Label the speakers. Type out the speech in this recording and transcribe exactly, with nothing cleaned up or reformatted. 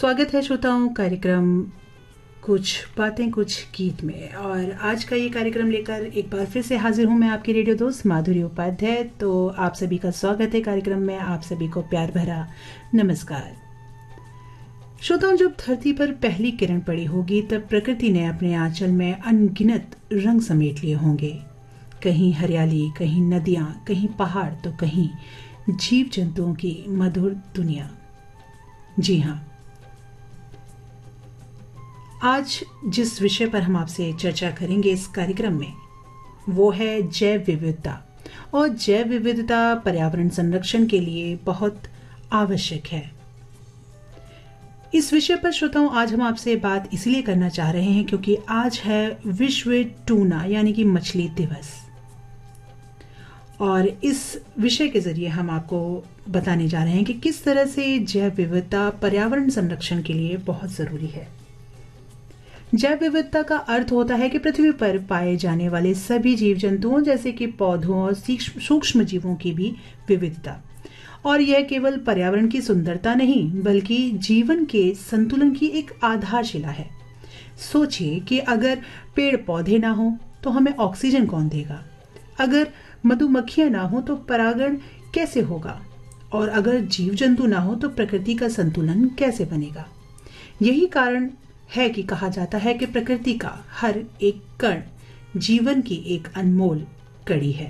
Speaker 1: स्वागत है श्रोताओं कार्यक्रम कुछ बातें कुछ गीत में। और आज का ये कार्यक्रम लेकर एक बार फिर से हाजिर हूँ मैं, आपकी रेडियो दोस्त माधुरी उपाध्याय। तो आप सभी का स्वागत है कार्यक्रम में, आप सभी को प्यार भरा नमस्कार। श्रोताओं, जब धरती पर पहली किरण पड़ी होगी तब प्रकृति ने अपने आंचल में अनगिनत रंग समेट लिए होंगे। कहीं हरियाली, कहीं नदियां, कहीं पहाड़, तो कहीं जीव जंतुओं की मधुर दुनिया। जी हाँ, आज जिस विषय पर हम आपसे चर्चा करेंगे इस कार्यक्रम में वो है जैव विविधता। और जैव विविधता पर्यावरण संरक्षण के लिए बहुत आवश्यक है। इस विषय पर श्रोताओं आज हम आपसे बात इसलिए करना चाह रहे हैं क्योंकि आज है विश्व टूना यानी कि मछली दिवस। और इस विषय के जरिए हम आपको बताने जा रहे हैं कि किस तरह से जैव विविधता पर्यावरण संरक्षण के लिए बहुत जरूरी है। जैव विविधता का अर्थ होता है कि पृथ्वी पर पाए जाने वाले सभी जीव जंतुओं जैसे कि पौधों और सूक्ष्म जीवों की भी विविधता। और यह केवल पर्यावरण की सुंदरता नहीं बल्कि जीवन के संतुलन की एक आधारशिला है। सोचिए कि अगर पेड़ पौधे ना हो तो हमें ऑक्सीजन कौन देगा, अगर मधुमक्खियां ना हो तो परागण कैसे होगा, और अगर जीव जंतु ना हो तो प्रकृति का संतुलन कैसे बनेगा। यही कारण है कि कहा जाता है कि प्रकृति का हर एक कण जीवन की एक अनमोल कड़ी है।